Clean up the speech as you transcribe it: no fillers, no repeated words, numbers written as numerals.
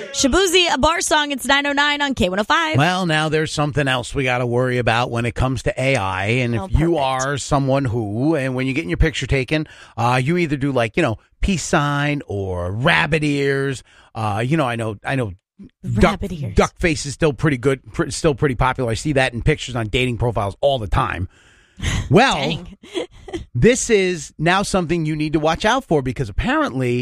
Shabuzi, a bar song. It's 9:09 on K105. Well, now there's something else we got to worry about when it comes to AI. And if you are someone who, and when you get your picture taken, you either do peace sign or rabbit ears. I know. Duck face is still pretty good, still pretty popular. I see that in pictures on dating profiles all the time. Well, this is now something you need to watch out for because apparently